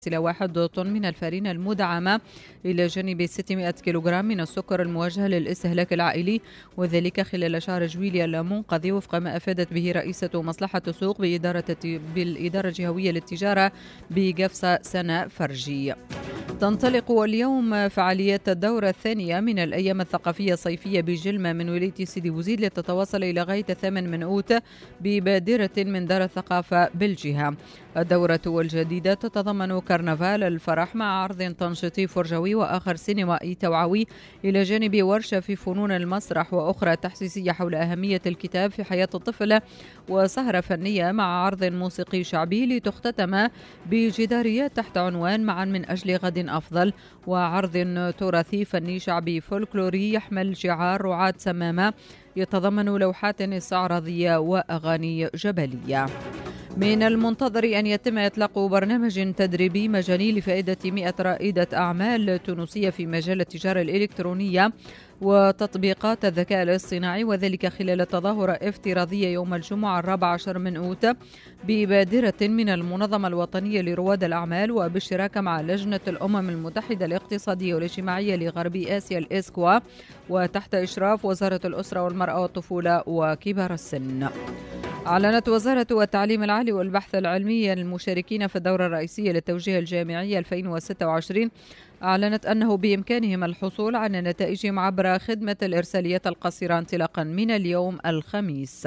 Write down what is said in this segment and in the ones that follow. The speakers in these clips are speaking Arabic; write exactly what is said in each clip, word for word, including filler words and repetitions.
إلى واحد طن من الفارينة المدعمة إلى جانب ستمائة كيلوغرام من السكر الموجه للاستهلاك العائلي، وذلك خلال شهر جويليا المنقضي وفق ما أفادت به رئيسة مصلحة السوق بإدارة بالإدارة الجهوية للتجارة بقفصة سناء فرجي. تنطلق اليوم فعاليات الدورة الثانية من الأيام الثقافية الصيفية بجلمة من ولاية سيدي بوزيد لتتواصل إلى غاية الثامن من أوت ببادرة من دار الثقافة بالجهة. الدورة الجديدة تتضمن كرنفال الفرح مع عرض تنشيطي فرجوي وآخر سينمائي توعوي إلى جانب ورشة في فنون المسرح وأخرى تحسيسية حول أهمية الكتاب في حياة الطفل، وسهرة فنية مع عرض موسيقي شعبي لتختتم بجداريات تحت عنوان معا من أجل غد أفضل، وعرض تراثي فني شعبي فولكلوري يحمل شعار رعاة سمامة يتضمن لوحات استعراضية وأغاني جبلية. من المنتظر أن يتم إطلاق برنامج تدريبي مجاني لفائدة مئة رائدة أعمال تونسية في مجال التجارة الإلكترونية وتطبيقات الذكاء الاصطناعي، وذلك خلال تظاهرة افتراضية يوم الجمعة الرابع عشر من أوت ببادرة من المنظمة الوطنية لرواد الأعمال وبالشراكة مع لجنة الأمم المتحدة الاقتصادية والاجتماعية لغرب آسيا الإسكوا، وتحت إشراف وزارة الأسرة والمرأة والطفولة وكبار السن. أعلنت وزارة التعليم العالي والبحث العلمي المشاركين في الدورة الرئيسية للتوجيه الجامعي ألفين وستة وعشرين أعلنت أنه بإمكانهم الحصول على نتائجهم عبر خدمة الإرساليات القصيرة انطلاقا من اليوم الخميس.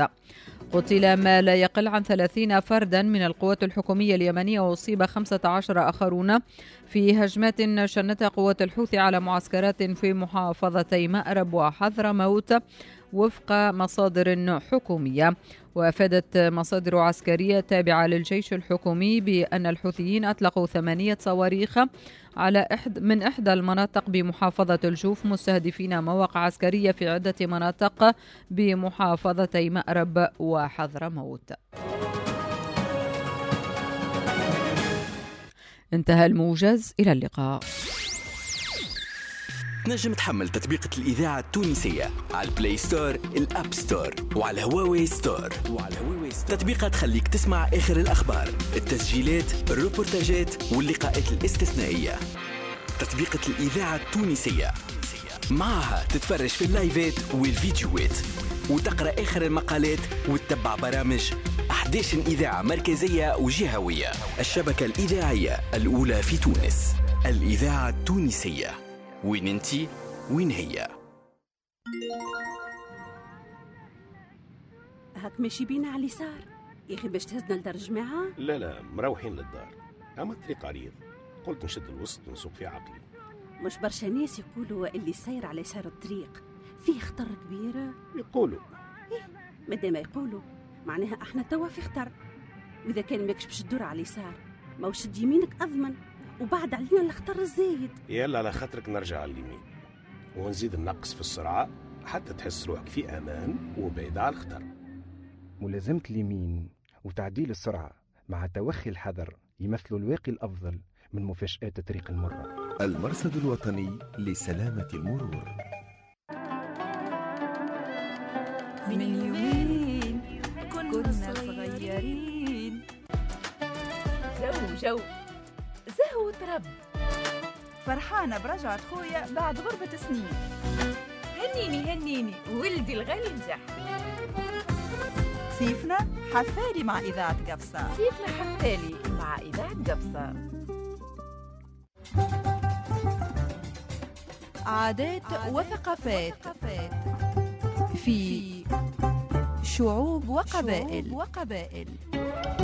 قتل ما لا يقل عن ثلاثين فردا من القوات الحكومية اليمنية وأصيب خمسة عشر آخرون في هجمات شنتها قوات الحوثي على معسكرات في محافظتي مأرب وحضرموت وفق مصادر حكومية. وأفادت مصادر عسكرية تابعة للجيش الحكومي بأن الحوثيين أطلقوا ثمانية صواريخ على إحد من إحدى المناطق بمحافظة الجوف مستهدفين مواقع عسكرية في عدة مناطق بمحافظتي مأرب وحضرموت. انتهى الموجز، إلى اللقاء. نجم تحمل تطبيقة الإذاعة التونسية على البلاي ستور، الأب ستور، وعلى هواوي ستور. وعلى هواوي ستور تطبيقات تخليك تسمع آخر الأخبار، التسجيلات، الروبورتاجات واللقاءات الاستثنائية. تطبيقة الإذاعة التونسية معها تتفرج في اللايفات والفيديوهات وتقرأ آخر المقالات وتتبع برامج أحد عشر إذاعة مركزية وجهوية. الشبكة الإذاعية الأولى في تونس، الإذاعة التونسية. وين انتي وين هي؟ هاك ماشي بينا على اليسار يا اخي باش تهزنا لدار الجماعه. لا لا مروحين للدار، اما الطريق عريض، قلت نشد الوسط ونسوق في عقلي. مش برشا ناس يقولوا اللي ساير على يسار الطريق فيه خطر كبير؟ يقولوا إيه مادام يقولوا معناها احنا توا في خطر، واذا كان ماكش باش تدور على اليسار ما وشد يمينك اضمن وبعد علينا الخطر الزايد. يلا على خاطرك نرجع على اليمين ونزيد النقص في السرعة حتى تحس روحك في أمان وبعيد على الخطر. ملازمة اليمين وتعديل السرعة مع توخي الحذر يمثلوا الواقي الأفضل من مفاجآت الطريق المرة. المرصد الوطني لسلامة المرور. من يومين كنا صغيرين، جو جو زهو ترب، فرحانة برجعة خويا بعد غربة سنين. هنيني هنيني ولدي الغالي نجح. صيفنا حفالي مع إذاعة قفصة. صيفنا حفالي مع إذاعة قفصة. عادات وثقافات في شعوب وقبائل.